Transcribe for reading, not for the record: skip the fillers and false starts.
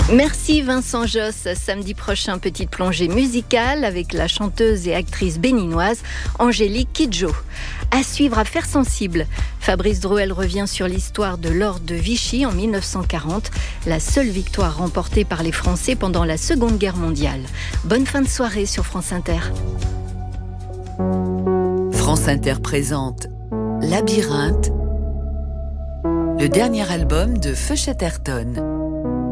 Merci Vincent Josse. Samedi prochain, petite plongée musicale avec la chanteuse et actrice béninoise Angélique Kidjo. À suivre Affaires sensibles. Fabrice Drouel revient sur l'histoire de l'ordre de Vichy en 1940, la seule victoire remportée par les Français pendant la Seconde Guerre mondiale. Bonne fin de soirée sur France Inter. France Inter présente Labyrinthe, le dernier album de Feu Chatterton.